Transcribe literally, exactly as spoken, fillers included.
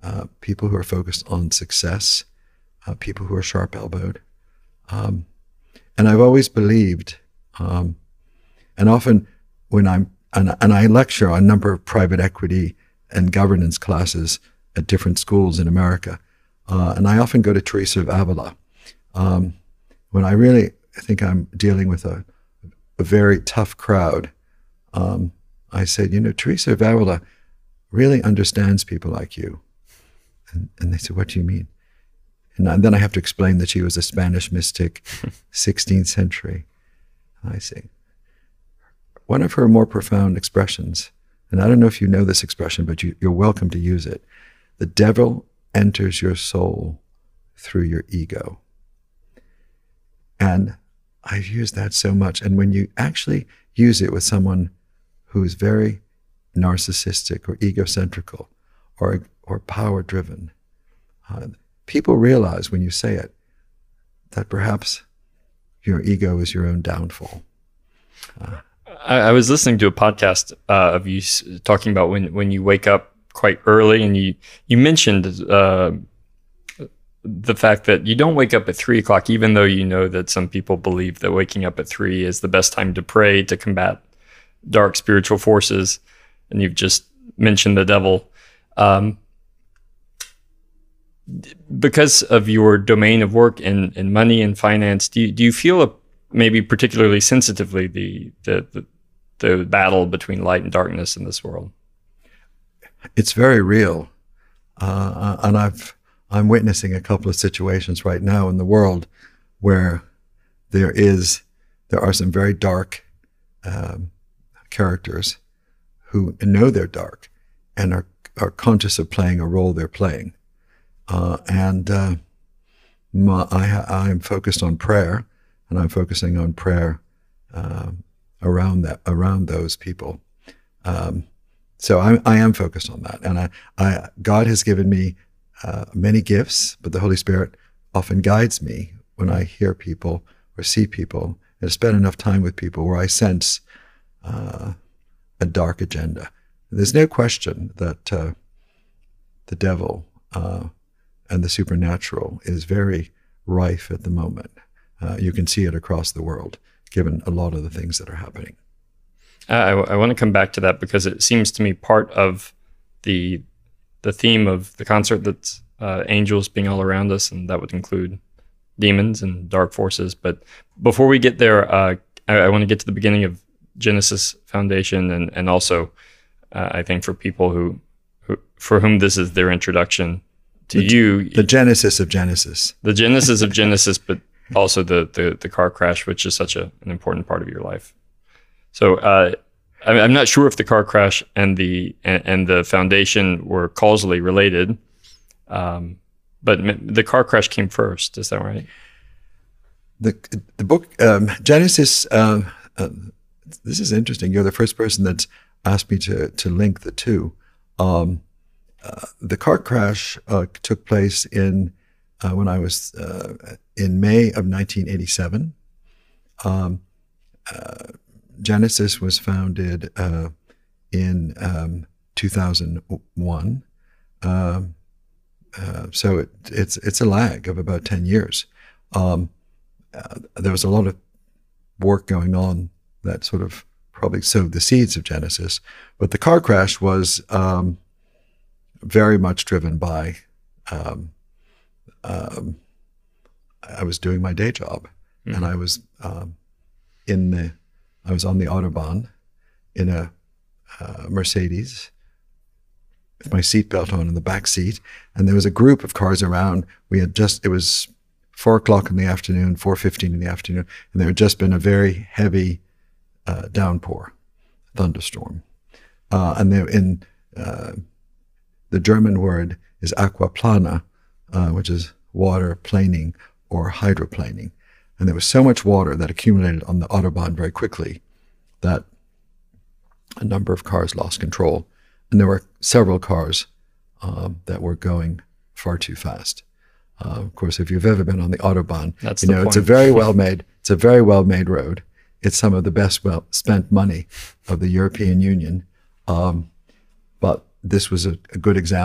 uh, people who are focused on success, uh, people who are sharp-elbowed. Um, and I've always believed, um, and often when I'm, and, and I lecture on a number of private equity and governance classes at different schools in America, uh, and I often go to Teresa of Avila. Um, when I really think I'm dealing with a, a very tough crowd, um, I said, you know, Teresa of Avila really understands people like you. And, and they said, what do you mean? And, and then I have to explain that she was a Spanish mystic, sixteenth century. And I say, one of her more profound expressions, and I don't know if you know this expression, but you, you're welcome to use it. The devil enters your soul through your ego. And I've used that so much. And when you actually use it with someone who is very narcissistic or egocentrical or, or power-driven, uh, people realize when you say it that perhaps your ego is your own downfall. Uh, I, I was listening to a podcast uh, of you s- talking about when, when you wake up quite early, and you, you mentioned uh, the fact that you don't wake up at three o'clock, even though you know that some people believe that waking up at three is the best time to pray, to combat dark spiritual forces. And you've just mentioned the devil. Um, because of your domain of work in, in money and finance, do you, do you feel a, maybe particularly sensitively the, the, the, the battle between light and darkness in this world? It's very real. Uh, and I've, I'm witnessing a couple of situations right now in the world where there is, there are some very dark um, characters who know they're dark and are, are conscious of playing a role they're playing. Uh, and uh, my, I, I'm focused on prayer, and I'm focusing on prayer uh, around that, around those people. Um, so I, I am focused on that, and I, I, God has given me uh, many gifts, but the Holy Spirit often guides me when I hear people or see people, and spend enough time with people where I sense uh, a dark agenda. There's no question that uh, the devil uh, and the supernatural is very rife at the moment. Uh, you can see it across the world, given a lot of the things that are happening. I, I want to come back to that because it seems to me part of the the theme of the concert that's uh, angels being all around us, and that would include demons and dark forces. But before we get there, uh, I, I want to get to the beginning of Genesis Foundation, and and also uh, I think for people who, who for whom this is their introduction to the, you, the Genesis of Genesis, the Genesis of Genesis, but also the, the the car crash, which is such a, an important part of your life. So uh, I, I'm not sure if the car crash and the and, and the foundation were causally related, um, but the car crash came first. Is that right? The the book um, Genesis. Uh, uh, this is interesting. You're the first person that's asked me to to link the two. Um, uh, the car crash uh, took place in uh, when I was uh, in May of nineteen eighty-seven. Um, uh, Genesis was founded uh, in um, two thousand one. Um, uh, so it, it's it's a lag of about ten years. Um, uh, there was a lot of work going on that sort of probably sowed the seeds of Genesis, but the car crash was um, very much driven by um, um, I was doing my day job, mm-hmm. and I was um, in the I was on the Autobahn in a uh, Mercedes with my seatbelt on in the back seat, and there was a group of cars around. We had just, it was four o'clock in the afternoon, four fifteen in the afternoon, and there had just been a very heavy uh, downpour, thunderstorm. Uh, and there in, uh, the German word is aquaplana, uh, which is water planing or hydroplaning. And there was so much water that accumulated on the Autobahn very quickly that a number of cars lost control. And there were several cars um, that were going far too fast. Uh, of course, if you've ever been on the Autobahn, That's you the know point. it's a very well made. It's a very well made road. It's some of the best well spent money of the European Union. Um, but this was a, a good example.